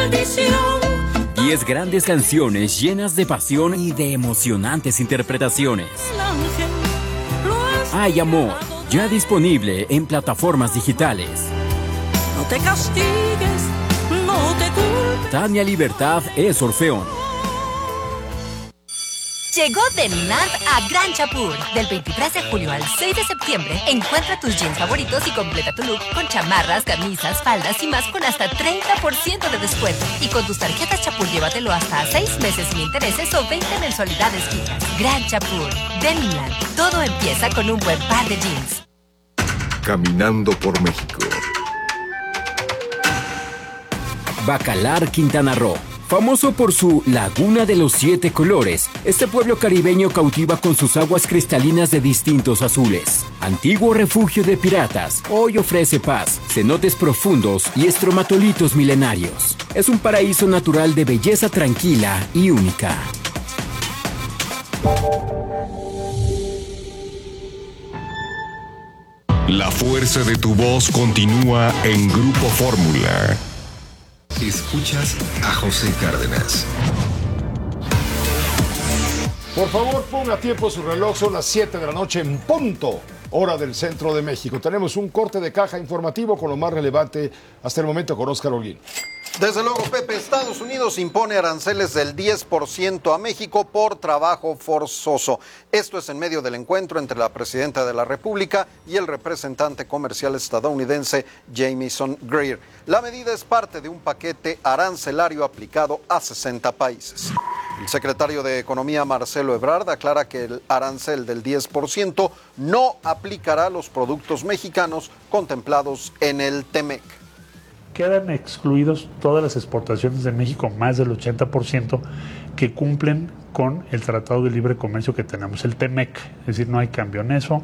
10 grandes canciones llenas de pasión y de emocionantes interpretaciones. Hay amor, ya disponible en plataformas digitales. No te castigues, no te culpes. Tania Libertad es Orfeón. Llegó Deniland a Gran Chapur. Del 23 de julio al 6 de septiembre, encuentra tus jeans favoritos y completa tu look con chamarras, camisas, faldas y más con hasta 30% de descuento. Y con tus tarjetas Chapur, llévatelo hasta 6 meses sin intereses o 20 mensualidades fijas. Gran Chapur. Deniland. Todo empieza con un buen par de jeans. Caminando por México. Bacalar, Quintana Roo. Famoso por su Laguna de los 7 colores, este pueblo caribeño cautiva con sus aguas cristalinas de distintos azules. Antiguo refugio de piratas, hoy ofrece paz, cenotes profundos y estromatolitos milenarios. Es un paraíso natural de belleza tranquila y única. La fuerza de tu voz continúa en Grupo Fórmula. Escuchas a José Cárdenas. Por favor, ponga a tiempo su reloj, son las 7 de la noche en punto, hora del centro de México. Tenemos un corte de caja informativo con lo más relevante hasta el momento con Óscar Holguín. Desde luego, Pepe, Estados Unidos impone aranceles del 10% a México por trabajo forzoso. Esto es en medio del encuentro entre la presidenta de la República y el representante comercial estadounidense Jamieson Greer. La medida es parte de un paquete arancelario aplicado a 60 países. El secretario de Economía, Marcelo Ebrard, aclara que el arancel del 10% no aplicará a los productos mexicanos contemplados en el TEMEC. Quedan excluidos todas las exportaciones de México, más del 80%, que cumplen con el Tratado de Libre Comercio que tenemos, el TEMEC. Es decir, no hay cambio en eso.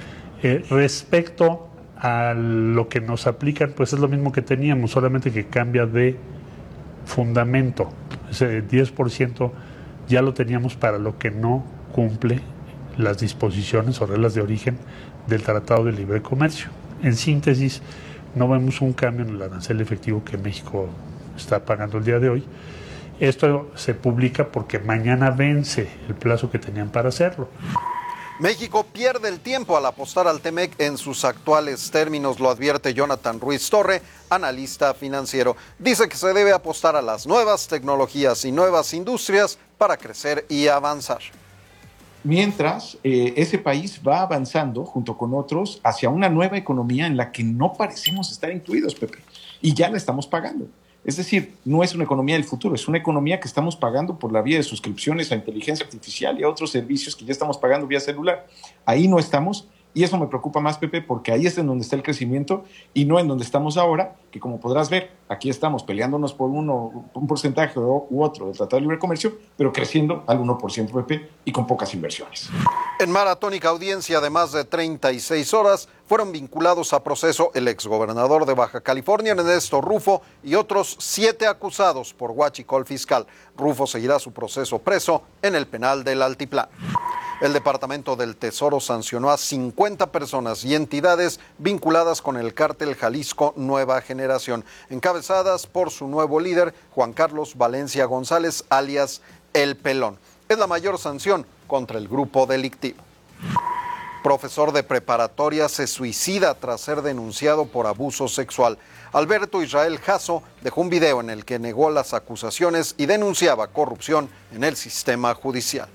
Respecto a lo que nos aplican, pues es lo mismo que teníamos, solamente que cambia de fundamento. Ese 10% ya lo teníamos para lo que no cumple las disposiciones o reglas de origen del Tratado de Libre Comercio. En síntesis, no vemos un cambio en el arancel efectivo que México está pagando el día de hoy. Esto se publica porque mañana vence el plazo que tenían para hacerlo. México pierde el tiempo al apostar al TEMEC en sus actuales términos, lo advierte Jonathan Ruiz Torre, analista financiero. Dice que se debe apostar a las nuevas tecnologías y nuevas industrias para crecer y avanzar. Mientras ese país va avanzando junto con otros hacia una nueva economía en la que no parecemos estar incluidos, Pepe, y ya la estamos pagando. Es decir, no es una economía del futuro, es una economía que estamos pagando por la vía de suscripciones a inteligencia artificial y a otros servicios que ya estamos pagando vía celular. Ahí no estamos, y eso me preocupa más, Pepe, porque ahí es en donde está el crecimiento y no en donde estamos ahora, que como podrás ver, aquí estamos peleándonos por un porcentaje u otro del Tratado de Libre Comercio, pero creciendo al 1%, Pepe, y con pocas inversiones. En maratónica audiencia de más de 36 horas, fueron vinculados a proceso el exgobernador de Baja California, Ernesto Rufo, y otros 7 acusados por huachicol fiscal. Rufo seguirá su proceso preso en el penal del Altiplano. El Departamento del Tesoro sancionó a 50 personas y entidades vinculadas con el cártel Jalisco Nueva Generación, encabezadas por su nuevo líder, Juan Carlos Valencia González, alias El Pelón. Es la mayor sanción contra el grupo delictivo. Profesor de preparatoria se suicida tras ser denunciado por abuso sexual. Alberto Israel Jasso dejó un video en el que negó las acusaciones y denunciaba corrupción en el sistema judicial.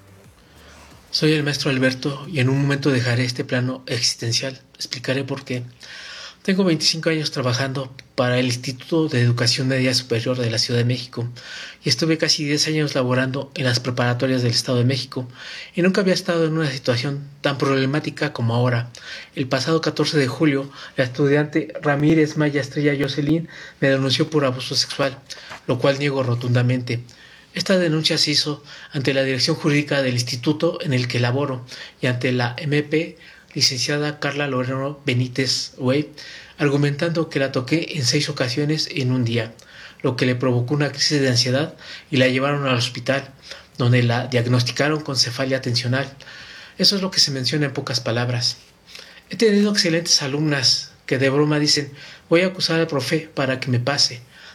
Soy el maestro Alberto y en un momento dejaré este plano existencial. Explicaré por qué. Tengo 25 años trabajando para el Instituto de Educación Media Superior de la Ciudad de México y estuve casi 10 años laborando en las preparatorias del Estado de México y nunca había estado en una situación tan problemática como ahora. El pasado 14 de julio, la estudiante Ramírez Maya Estrella Jocelyn me denunció por abuso sexual, lo cual niego rotundamente. Esta denuncia se hizo ante la dirección jurídica del instituto en el que laboro y ante la MP, licenciada Carla Loreno Benítez Wey, argumentando que la toqué en 6 ocasiones en un día, lo que le provocó una crisis de ansiedad y la llevaron al hospital, donde la diagnosticaron con cefalia tensional. Eso es lo que se menciona en pocas palabras. He tenido excelentes alumnas que de broma dicen: voy a acusar al profe para que me pase,